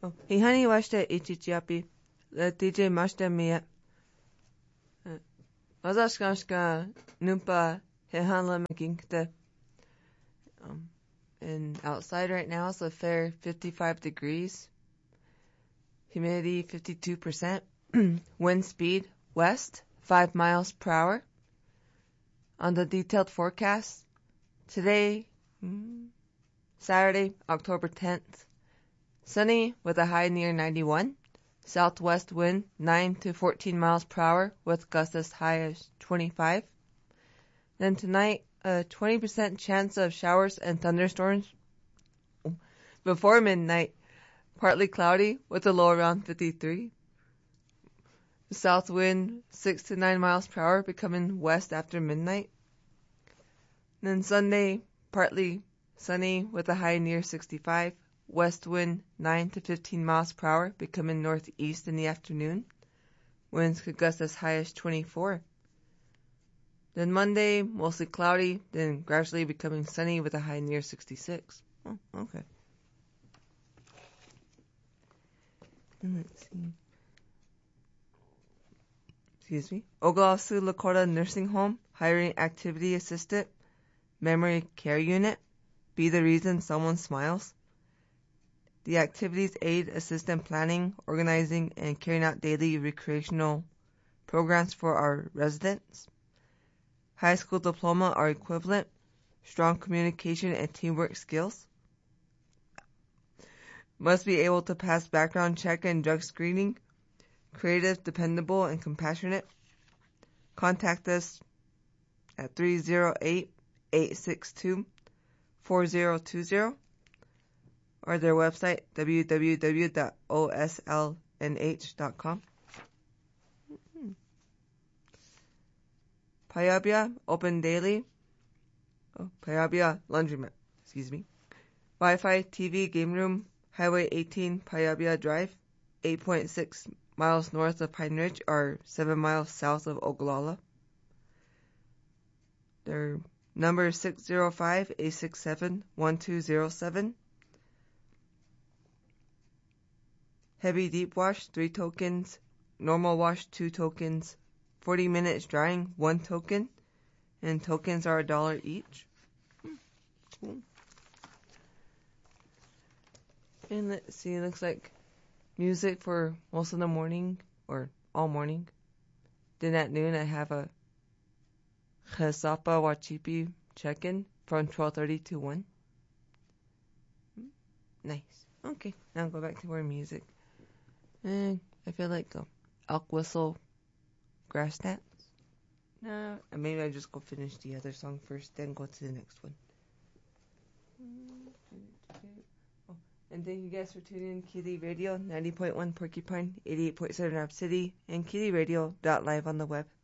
Hihani washte ichichiapi. DJ mashte miya. Wazashkanshka numpa hehanla mekinkte. And outside right now it's a fair 55 degrees. Humidity 52%. Wind speed west 5 miles per hour. On the detailed forecast, today, Saturday, October 10th, sunny with a high near 91. Southwest wind 9 to 14 miles per hour with gusts as high as 25. Then tonight, a 20% chance of showers and thunderstorms. Before midnight, partly cloudy with a low around 53. South wind 6 to 9 miles per hour becoming west after midnight. Then Sunday, partly sunny with a high near 65. West wind 9 to 15 miles per hour becoming northeast in the afternoon. Winds could gust as high as 24. Then Monday, mostly cloudy, then gradually becoming sunny with a high near 66. Oh, okay. And let's see. Excuse me. Ogallala Lakota Nursing Home hiring activity assistant, memory care unit. Be the reason someone smiles. The activities aid assist in planning, organizing, and carrying out daily recreational programs for our residents. High school diploma or equivalent. Strong communication and teamwork skills. Must be able to pass background check and drug screening. Creative, dependable, and compassionate. Contact us at 308-862-4020 or their website www.oslnh.com. Payabia, open daily. Payabia Laundromat, Wi-Fi, TV, game room, Highway 18, Payabia Drive, 8.6 miles north of Pine Ridge or 7 miles south of Ogallala. Their number is 605-867-1207. Heavy deep wash, 3 tokens. Normal wash, 2 tokens. 40 minutes drying, 1 token. And tokens are $1 each. Cool. And let's see, it looks like music for most of the morning, or all morning. Then at noon I have a Chesapa Wachipi check-in from 12:30 to 1. Nice. Okay, now I'll go back to more music. And I feel like elk whistle grass dance. No, maybe I just go finish the other song first, then go to the next one. Oh, and thank you guys for tuning in Kitty Radio, 90.1 Porcupine, 88.7 Rap City, and kittyradio.live on the web.